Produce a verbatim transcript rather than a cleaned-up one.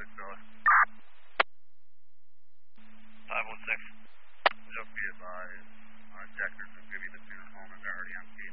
six dollar. five one six. Just be advised, our objectives will give you the fuel home and they're already on T.